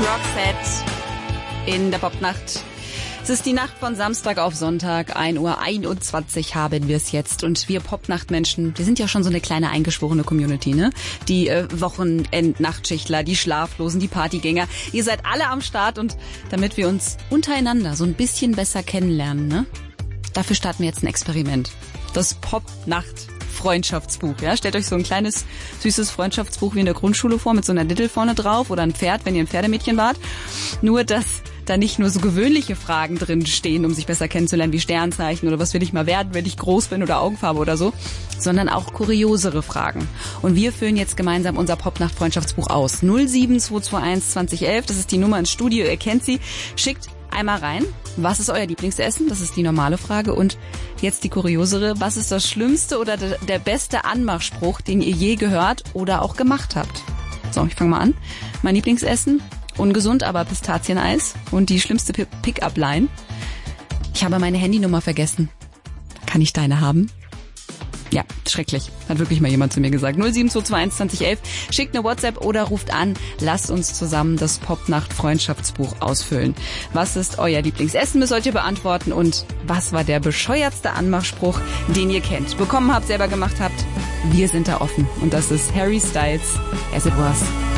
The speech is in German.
Roxette in der Popnacht. Es ist die Nacht von Samstag auf Sonntag, 1:21 Uhr haben wir es jetzt. Und wir Popnachtmenschen, wir sind ja schon so eine kleine eingeschworene Community, ne? Die Wochenend-Nachtschichtler, die Schlaflosen, die Partygänger. Ihr seid alle am Start und damit wir uns untereinander so ein bisschen besser kennenlernen, ne? Dafür starten wir jetzt ein Experiment. Das Popnacht-Freundschaftsbuch, ja? Stellt euch so ein kleines, süßes Freundschaftsbuch wie in der Grundschule vor mit so einer Dittel vorne drauf oder ein Pferd, wenn ihr ein Pferdemädchen wart. Nur, dass da nicht nur so gewöhnliche Fragen drin stehen, um sich besser kennenzulernen, wie Sternzeichen oder was will ich mal werden, wenn ich groß bin oder Augenfarbe oder so, sondern auch kuriosere Fragen. Und wir füllen jetzt gemeinsam unser Popnacht-Freundschaftsbuch aus. 07221 2011, das ist die Nummer ins Studio, ihr kennt sie. Schickt einmal rein, was ist euer Lieblingsessen? Das ist die normale Frage. Und jetzt die kuriosere, was ist das schlimmste oder der beste Anmachspruch, den ihr je gehört oder auch gemacht habt? So, ich fange mal an. Mein Lieblingsessen? Ungesund, aber Pistazieneis. Und die schlimmste Pick-up-Line. Ich habe meine Handynummer vergessen. Kann ich deine haben? Ja, schrecklich. Hat wirklich mal jemand zu mir gesagt. 07221 2011. Schickt eine WhatsApp oder ruft an. Lasst uns zusammen das Popnacht-Freundschaftsbuch ausfüllen. Was ist euer Lieblingsessen? Das sollt ihr beantworten. Und was war der bescheuertste Anmachspruch, den ihr kennt? Bekommen habt, selber gemacht habt? Wir sind da offen. Und das ist Harry Styles, As It Was.